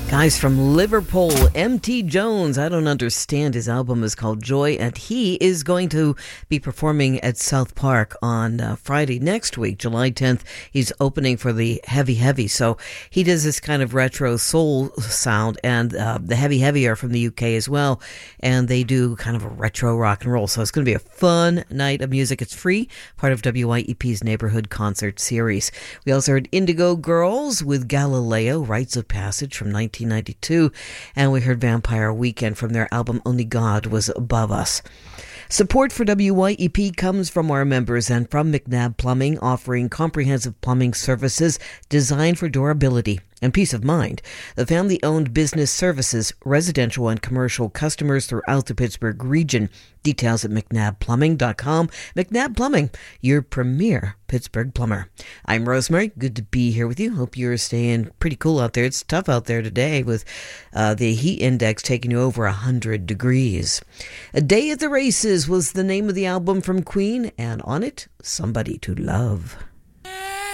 Guys from Liverpool, M.T. Jones. I don't understand. His album is called Joy, and he is going to be performing at South Park on Friday next week, July 10th. He's opening for the Heavy Heavy. So he does this kind of retro soul sound, and the Heavy Heavy are from the UK as well, and they do kind of a retro rock and roll. So it's going to be a fun night of music. It's free, part of WYEP's Neighborhood Concert Series. We also heard Indigo Girls with Galileo, Rites of Passage from 1992, and we heard Vampire Weekend from their album Only God Was Above Us. Support for WYEP comes from our members and from McNabb Plumbing, offering comprehensive plumbing services designed for durability and peace of mind. The family-owned business services residential and commercial customers throughout the Pittsburgh region. Details at mcnabbplumbing.com. McNabb Plumbing, your premier Pittsburgh plumber. I'm Rosemary. Good to be here with you. Hope you're staying pretty cool out there. It's tough out there today with the heat index taking you over 100 degrees. A Day at the Races was the name of the album from Queen, and on it, Somebody to Love.